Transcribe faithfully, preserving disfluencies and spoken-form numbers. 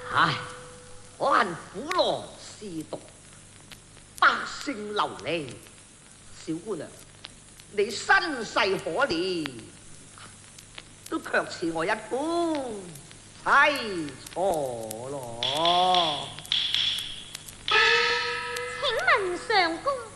唉，可恨虎狼肆毒，百姓流離。小姑娘，你身世可憐，都卻似我一般凄楚咯。 請問上公